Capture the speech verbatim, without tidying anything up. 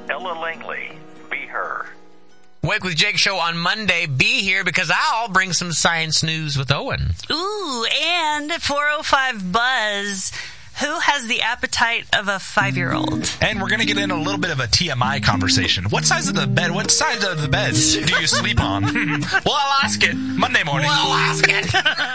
Ella Langley, Be Her. Wake with Jake show on Monday. Be here because I'll bring some science news with Owen. Ooh, and four oh five Buzz. Who has the appetite of a five-year-old? And we're going to get in a little bit of a T M I conversation. What size of the bed, what size of the bed do you sleep on? Well, I'll ask it Monday morning. Well, I'll ask it.